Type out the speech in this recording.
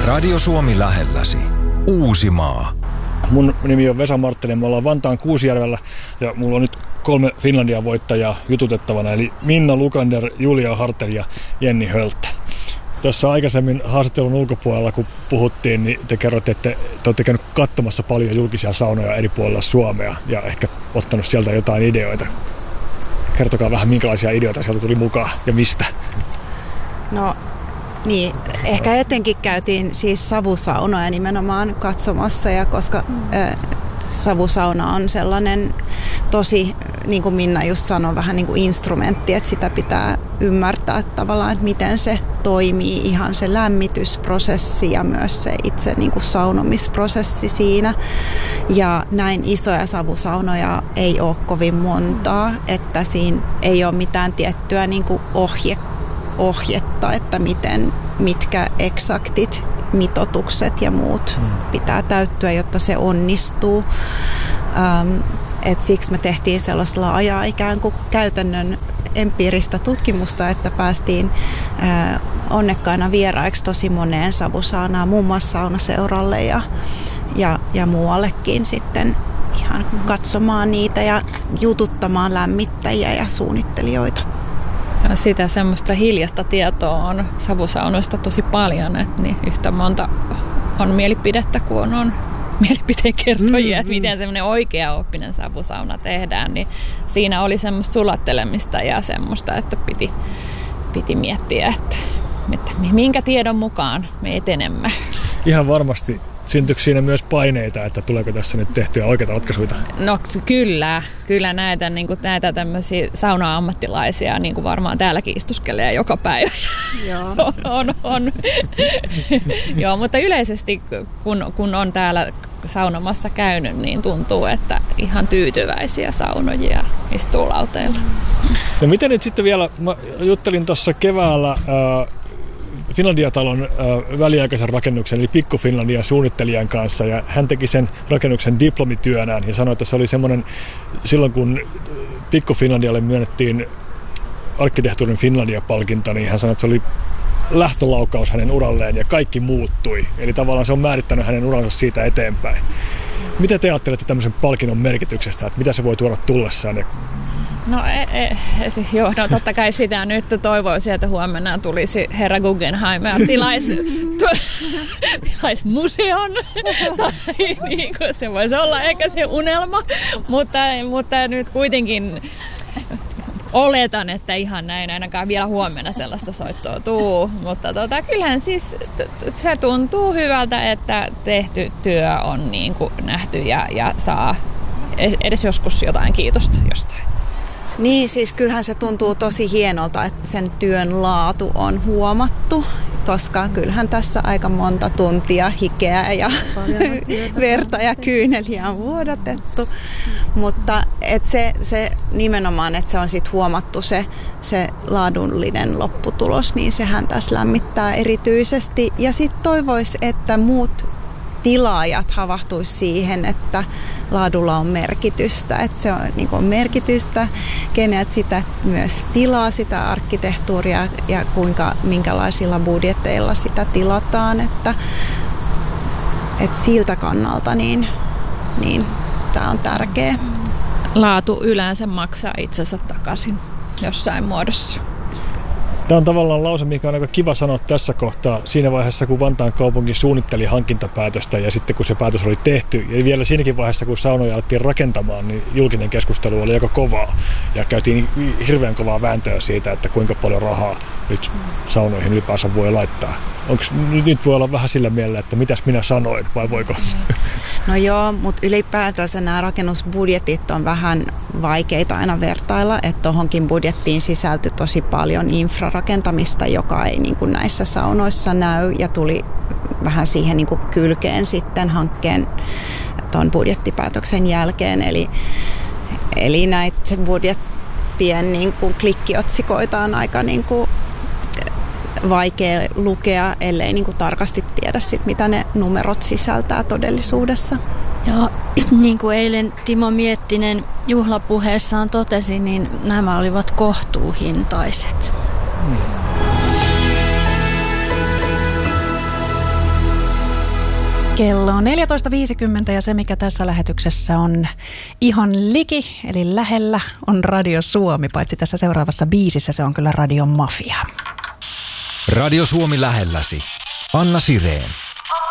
Radio Suomi lähelläsi. Uusimaa. Mun nimi on Vesa Marttinen, me ollaan Vantaan Kuusijärvellä ja mulla on nyt 3 Finlandia-voittajaa jututettavana, eli Minna Lukander, Julia Hartel ja Jenni Höltä. Tuossa aikaisemmin haastattelun ulkopuolella, kun puhuttiin, niin te kerroitte, että te olette käynyt katsomassa paljon julkisia saunoja eri puolilla Suomea ja ehkä ottanut sieltä jotain ideoita. Kertokaa vähän, minkälaisia ideoita sieltä tuli mukaan ja mistä. No niin, ehkä etenkin käytiin siis savusaunoja nimenomaan katsomassa, ja koska savusauna on sellainen tosi, niin kuin Minna just sanoi, vähän niin kuin instrumentti, että sitä pitää ymmärtää tavallaan, että miten se toimii, ihan se lämmitysprosessi ja myös se itse niin kuin saunomisprosessi siinä. Ja näin isoja savusaunoja ei ole kovin montaa, että siinä ei ole mitään tiettyä niin kuin ohjetta, että mitkä eksaktit mitoitukset ja muut pitää täyttyä, jotta se onnistuu. Et siksi me tehtiin sellaista laajaa ikään kuin käytännön empiiristä tutkimusta, että päästiin onnekkaina vieraiksi tosi moneen savusaunaan, muun muassa saunaseuralle ja muuallekin sitten ihan katsomaan niitä ja jututtamaan lämmittäjiä ja suunnittelijoita. Sitä semmoista hiljasta tietoa on savusaunoista tosi paljon, että niin yhtä monta on mielipidettä kuin on mielipiteen kertojia, että miten semmoinen oikea-oppinen savusauna tehdään, niin siinä oli semmoista sulattelemista ja semmoista, että piti miettiä, että minkä tiedon mukaan me etenemme. Ihan varmasti. Syntyykö siinä myös paineita, että tuleeko tässä nyt tehtyä oikeita ratkaisuja? No kyllä näitä tämmöisiä sauna-ammattilaisia niin kuin varmaan täälläkin istuskelee joka päivä. Joo. on. Joo, mutta yleisesti kun on täällä saunomassa käynyt, niin tuntuu, että ihan tyytyväisiä saunojia istuu lauteilla. No miten nyt sitten vielä, mä juttelin tuossa keväällä Finlandia-talon väliaikaisen rakennuksen, eli Pikku Finlandian suunnittelijan kanssa, ja hän teki sen rakennuksen diplomityönään ja sanoi, että se oli semmoinen, silloin kun Pikku Finlandialle myönnettiin arkkitehtuurin Finlandia-palkinto, niin hän sanoi, että se oli lähtölaukaus hänen uralleen ja kaikki muuttui. Eli tavallaan se on määrittänyt hänen uransa siitä eteenpäin. Mitä te ajattelette tämmöisen palkinnon merkityksestä, että mitä se voi tuoda tullessaan? No totta kai sitä nyt toivoisin, että huomenna tulisi herra Guggenheim ja tilaisi museon. Tai niin kuin se voisi olla ehkä se unelma, mutta nyt kuitenkin oletan, että ihan näin ainakaan vielä huomenna sellaista soittoa tuu. Mutta kyllähän siis se tuntuu hyvältä, että tehty työ on niin kuin nähty ja saa edes joskus jotain kiitosta jostain. Niin, siis kyllähän se tuntuu tosi hienolta, että sen työn laatu on huomattu, koska kyllähän tässä aika monta tuntia hikeä ja verta ja kyyneliä on vuodatettu. Mutta se nimenomaan, että se on sitten huomattu se laadullinen lopputulos, niin sehän tässä lämmittää erityisesti. Ja sitten toivoisi, että muut tilaajat havahtuisi siihen, että laadulla on merkitystä, että se on, niin kuin merkitystä, kenet sitä myös tilaa, sitä arkkitehtuuria ja minkälaisilla budjeteilla sitä tilataan, että siltä kannalta niin tämä on tärkeä. Laatu yleensä maksaa itsensä takaisin jossain muodossa. Tämä on tavallaan lause, mikä on aika kiva sanoa tässä kohtaa siinä vaiheessa, kun Vantaan kaupunki suunnitteli hankintapäätöstä ja sitten kun se päätös oli tehty ja vielä siinäkin vaiheessa, kun saunoja alettiin rakentamaan, niin julkinen keskustelu oli aika kovaa ja käytiin hirveän kovaa vääntöä siitä, että kuinka paljon rahaa nyt saunoihin ylipäänsä voi laittaa. Nyt voi olla vähän sillä mielellä, että mitäs minä sanoin vai voiko? No joo, mutta ylipäätänsä nämä rakennusbudjetit on vähän vaikeita aina vertailla, että tuohonkin budjettiin sisältyi tosi paljon infrarakentamista, joka ei niin kuin näissä saunoissa näy ja tuli vähän siihen niin kuin kylkeen sitten hankkeen tuon budjettipäätöksen jälkeen. Eli näitä budjettien niin kuin klikkiotsikoita on aika niin kuin vaikea lukea, ellei niin kuin tarkasti tiedä sit, mitä ne numerot sisältää todellisuudessa. Ja niin kuin eilen Timo Miettinen juhlapuheessaan totesi, niin nämä olivat kohtuuhintaiset. Kello on 14.50 ja se, mikä tässä lähetyksessä on ihan liki, eli lähellä, on Radio Suomi. Paitsi tässä seuraavassa biisissä se on kyllä Radio Mafia. Radio Suomi lähelläsi. Anna Sireen.